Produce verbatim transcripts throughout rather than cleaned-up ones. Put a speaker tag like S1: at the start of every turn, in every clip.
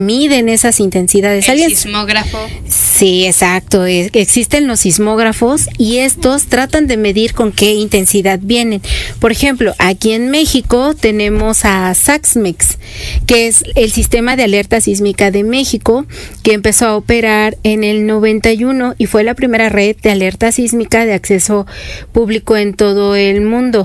S1: miden esas intensidades.
S2: El
S1: ¿Alguien?
S2: sismógrafo.
S1: Sí, exacto. Es, existen los sismógrafos y estos tratan de medir con qué intensidad vienen. Por ejemplo, aquí en México tenemos a SAXMEX, que es el Sistema de Alerta Sísmica de México, que empezó a operar en el noventa y uno y fue la primera red de alerta sísmica de acceso público en todo el mundo.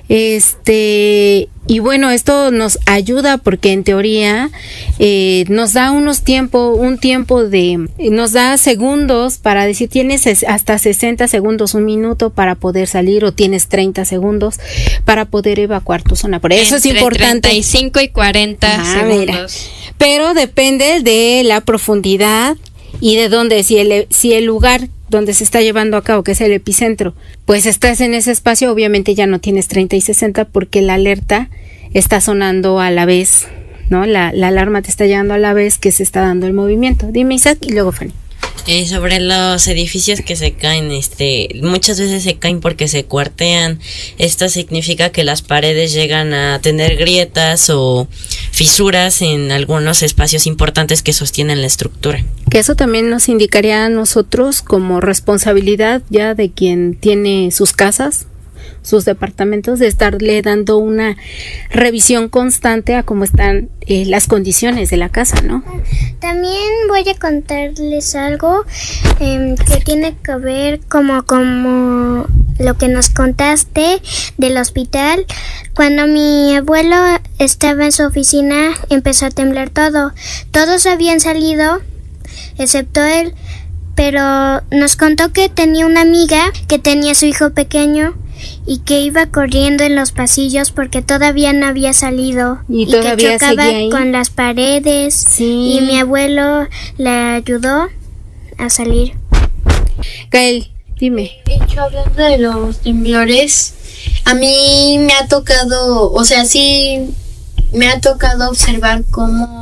S1: Este... Y bueno, esto nos ayuda porque en teoría eh, nos da unos tiempo, un tiempo de, nos da segundos para decir tienes hasta sesenta segundos, un minuto para poder salir o tienes treinta segundos para poder evacuar tu zona. Por eso
S2: Entre
S1: es importante.
S2: treinta y cinco y cuarenta
S1: Ah,
S2: segundos.
S1: mira. Pero depende de la profundidad y de dónde, si el, si el lugar donde se está llevando a cabo, que es el epicentro, pues estás en ese espacio, obviamente ya no tienes treinta y sesenta porque la alerta está sonando a la vez, ¿no? La, la alarma te está llegando a la vez que se está dando el movimiento. Dime, Isaac, y luego Fanny.
S3: Eh, sobre los edificios que se caen, este, muchas veces se caen porque se cuartean. Esto significa que las paredes llegan a tener grietas o fisuras en algunos espacios importantes que sostienen la estructura.
S1: Que eso también nos indicaría a nosotros como responsabilidad ya de quien tiene sus casas, sus departamentos, de estarle dando una revisión constante a cómo están eh, las condiciones de la casa, ¿no?
S4: También voy a contarles algo eh, que tiene que ver como, como lo que nos contaste del hospital. Cuando mi abuelo estaba en su oficina, empezó a temblar todo. Todos habían salido, excepto él, pero nos contó que tenía una amiga que tenía su hijo pequeño y que iba corriendo en los pasillos porque todavía no había salido
S1: y,
S4: y
S1: todavía
S4: que chocaba
S1: seguía ahí
S4: con las paredes.
S1: Sí.
S4: Y mi abuelo le ayudó a salir.
S1: Gael, dime.
S5: Hecho, hablando de los temblores, a mí me ha tocado, o sea, sí me ha tocado observar cómo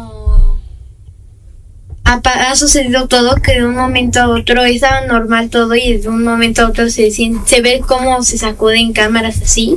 S5: ha, ha sucedido todo, que de un momento a otro estaba normal todo y de un momento a otro se, se ve cómo se sacuden cámaras así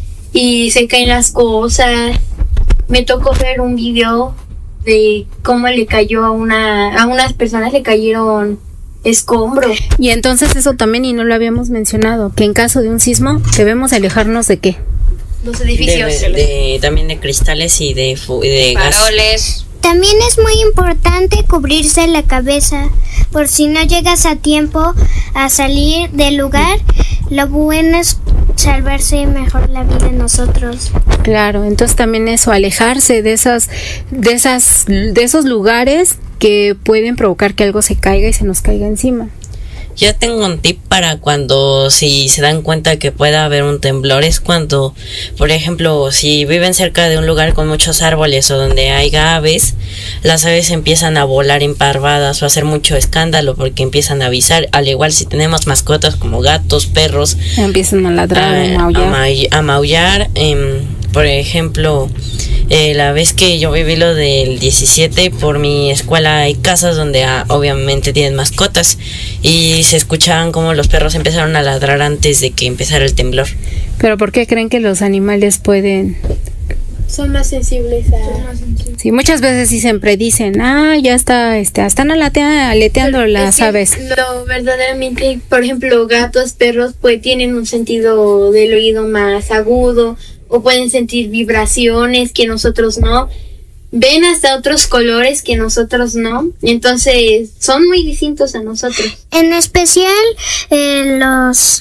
S5: y se caen las cosas. Me tocó ver un video de cómo le cayó a una a unas personas le cayeron escombros.
S1: Y entonces eso también, y no lo habíamos mencionado, que en caso de un sismo debemos alejarnos de qué.
S5: Los edificios.
S3: De, de, también de cristales y de, de gas.
S2: Faroles.
S4: También es muy importante cubrirse la cabeza por si no llegas a tiempo a salir del lugar. Lo bueno es salvarse mejor la vida de nosotros.
S1: Claro, entonces también eso, alejarse de esas, de esas, de esos lugares que pueden provocar que algo se caiga y se nos caiga encima.
S3: Yo tengo un tip para cuando, si se dan cuenta que pueda haber un temblor, es cuando, por ejemplo, si viven cerca de un lugar con muchos árboles o donde hay aves, las aves empiezan a volar emparvadas o a hacer mucho escándalo porque empiezan a avisar. Al igual si tenemos mascotas como gatos, perros,
S1: empiezan a ladrar,
S3: a,
S1: a maullar.
S3: A, ma- a maullar eh, por ejemplo, eh, la vez que yo viví lo del diecisiete, por mi escuela hay casas donde ah, obviamente tienen mascotas y se escuchaban como los perros empezaron a ladrar antes de que empezara el temblor.
S1: ¿Pero por qué creen que los animales pueden...?
S5: Son más sensibles a...
S1: Sí, muchas veces sí siempre dicen, ah, ya está, este, están alatea, aleteando
S5: Pero
S1: las
S5: es que
S1: aves.
S5: Lo verdaderamente, por ejemplo, gatos, perros, pues tienen un sentido del oído más agudo o pueden sentir vibraciones que nosotros no. Ven hasta otros colores que nosotros no. Entonces, son muy distintos a nosotros.
S4: En especial, eh, los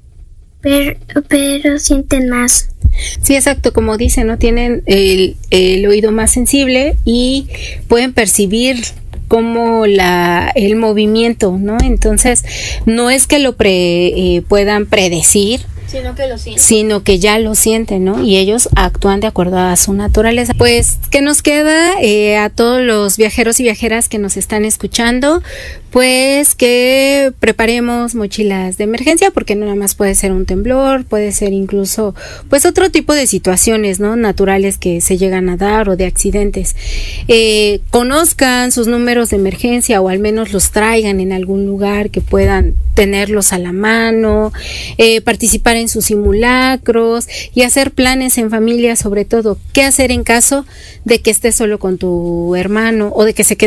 S4: per- perros sienten más.
S1: Sí, exacto, como dicen, ¿no? Tienen el, el oído más sensible y pueden percibir como la el movimiento, ¿no? Entonces, no es que lo pre, eh, puedan predecir,
S5: Sino que lo sienten.
S1: sino que ya lo sienten, ¿no? Y ellos actúan de acuerdo a su naturaleza. Pues, ¿qué nos queda eh, a todos los viajeros y viajeras que nos están escuchando? Pues que preparemos mochilas de emergencia, porque no nada más puede ser un temblor, puede ser incluso pues otro tipo de situaciones, ¿no? Naturales que se llegan a dar o de accidentes. Eh, conozcan sus números de emergencia o al menos los traigan en algún lugar que puedan tenerlos a la mano, eh, participar en sus simulacros y hacer planes en familia, sobre todo qué hacer en caso de que estés solo con tu hermano o de que se quede